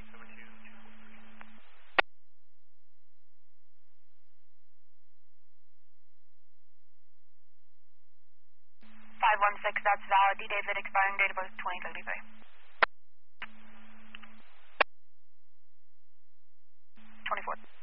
516, that's valid. D. David, expiring date of birth 2033. 24th.